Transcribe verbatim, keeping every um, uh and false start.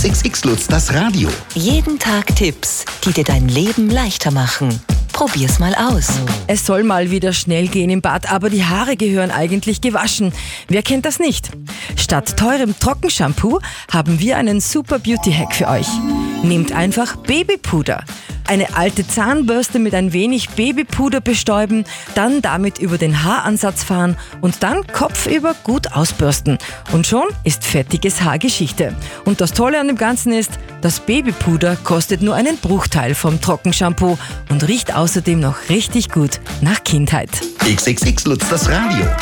X X X Lutz, das Radio. Jeden Tag Tipps, die dir dein Leben leichter machen. Probier's mal aus. Es soll mal wieder schnell gehen im Bad, aber die Haare gehören eigentlich gewaschen. Wer kennt das nicht? Statt teurem Trockenshampoo haben wir einen super Beauty-Hack für euch. Nehmt einfach Babypuder. Eine alte Zahnbürste mit ein wenig Babypuder bestäuben, dann damit über den Haaransatz fahren und dann kopfüber gut ausbürsten. Und schon ist fettiges Haar Geschichte. Und das Tolle an dem Ganzen ist, das Babypuder kostet nur einen Bruchteil vom Trockenshampoo und riecht außerdem noch richtig gut nach Kindheit. X X X Lutz, das Radio.